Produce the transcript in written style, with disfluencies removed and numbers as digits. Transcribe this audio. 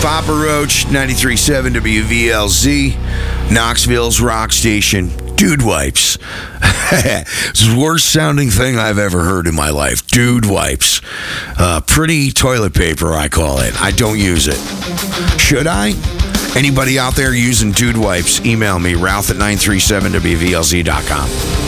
Papa Roach, 93.7 WVLZ, Knoxville's rock station. Dude wipes. It's the worst sounding thing I've ever heard in my life. Dude wipes. Pretty toilet paper, I call it. I don't use it. Should I? Anybody out there using dude wipes, email me, Ralph at 937WVLZ.com.